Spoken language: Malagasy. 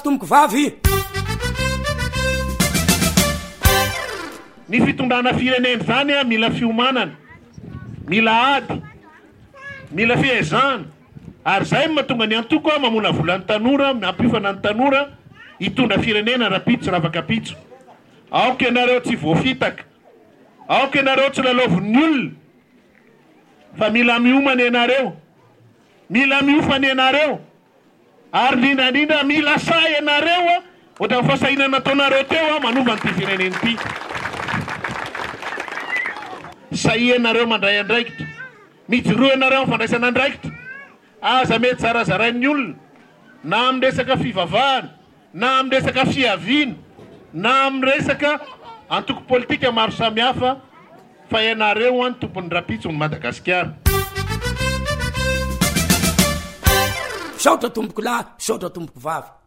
tomboko vavy ny fitondrana fireneny zany a mila fiomanana, mila ady, mila fiezana, ary zay mahatonga ny antoko mamona volan'ny tanora, mampifana ny tanora hitondra firenena rapitso ravakapitso. Aoka ianareo tsy voafitaka, aoka ianareo tsy lalaovon'ny olona, fa mila miomana ianareo, mila miofana ianareo, ary lindrandrindra mila say ianareo ohatra fasaina nataonareo teo manova an'ity fireneny ity. Say ianareo mandray andraikitra, mijoro ianareo fandraisana andraikitra, aza mety zarazarain'ny olona, na amin'ny resaka fivavahana, na amin'ny resaka fiaviana, na amin'ny resaka antoko politika maro samihafa, fa ianareo any tompon'ny rapitson'ny Madagasikara. Saotra tomboko lahy, saotra tomboko vavy.